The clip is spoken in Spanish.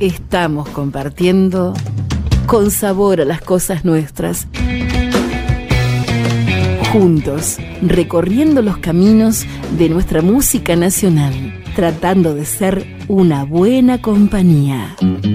Estamos compartiendo con sabor a las cosas nuestras. Juntos, recorriendo los caminos de nuestra música nacional, tratando de ser una buena compañía.